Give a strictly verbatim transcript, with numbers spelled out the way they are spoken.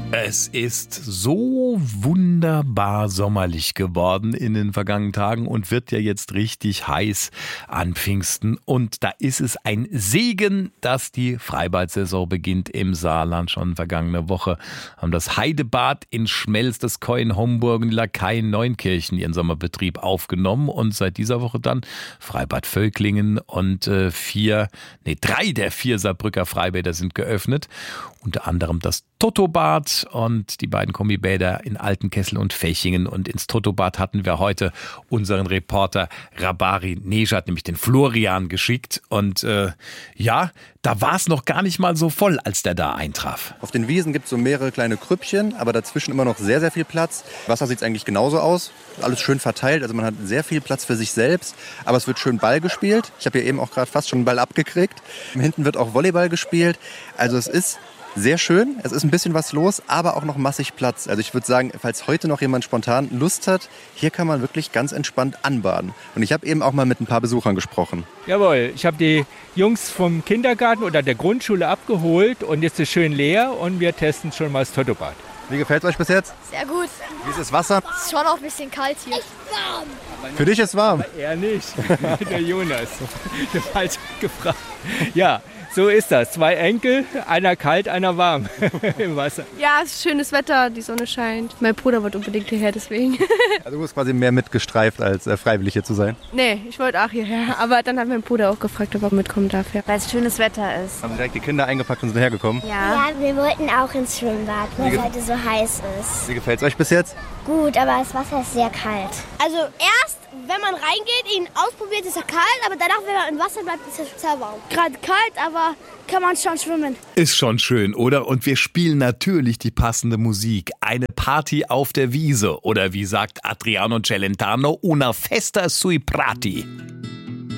Es ist so wunderbar sommerlich geworden in den vergangenen Tagen und wird ja jetzt richtig heiß an Pfingsten. Und da ist es ein Segen, dass die Freibad-Saison beginnt im Saarland. Schon vergangene Woche haben das Heidebad in Schmelz, das Koi in Homburg und die Lakai in Neunkirchen ihren Sommerbetrieb aufgenommen. Und seit dieser Woche dann Freibad Völklingen und äh, vier, nee, drei der vier Saarbrücker Freibäder sind geöffnet. Unter anderem das Totobad und die beiden Kombibäder in Altenkessel und Fechingen. Und ins Totobad hatten wir heute unseren Reporter Rabari Nejad, nämlich den Florian, geschickt. Und äh, ja, da war es noch gar nicht mal so voll, als der da eintraf. Auf den Wiesen gibt es so mehrere kleine Krüppchen, aber dazwischen immer noch sehr, sehr viel Platz. Wasser sieht eigentlich genauso aus. Alles schön verteilt, also man hat sehr viel Platz für sich selbst. Aber es wird schön Ball gespielt. Ich habe hier eben auch gerade fast schon einen Ball abgekriegt. Hinten wird auch Volleyball gespielt. Also es ist sehr schön, es ist ein bisschen was los, aber auch noch massig Platz. Also ich würde sagen, falls heute noch jemand spontan Lust hat, hier kann man wirklich ganz entspannt anbaden. Und ich habe eben auch mal mit ein paar Besuchern gesprochen. Jawohl, ich habe die Jungs vom Kindergarten oder der Grundschule abgeholt und jetzt ist es schön leer und wir testen schon mal das Totobad. Wie gefällt es euch bis jetzt? Sehr gut. Wie ist das Wasser? Es ist schon auch ein bisschen kalt hier. Echt warm. Für dich ist warm. Aber er nicht, der Jonas. Der falsch gefragt. Ja. So ist das. Zwei Enkel, einer kalt, einer warm im Wasser. Ja, es ist schönes Wetter, die Sonne scheint. Mein Bruder wollte unbedingt hierher, deswegen. Also du bist quasi mehr mitgestreift, als äh, freiwillig hier zu sein? Nee, ich wollte auch hierher. Aber dann hat mein Bruder auch gefragt, ob er mitkommen darf. Ja. Weil es schönes Wetter ist. Haben direkt die Kinder eingepackt und sind hergekommen? Ja. Ja, wir wollten auch ins Schwimmbad, weil es heute so heiß ist. Wie gefällt es euch bis jetzt? Gut, aber das Wasser ist sehr kalt. Also erst, wenn man reingeht, ihn ausprobiert, ist er kalt, aber danach, wenn man im Wasser bleibt, ist er sehr warm. Gerade kalt, aber kann man schon schwimmen. Ist schon schön, oder? Und wir spielen natürlich die passende Musik. Eine Party auf der Wiese. Oder wie sagt Adriano Celentano, una festa sui prati.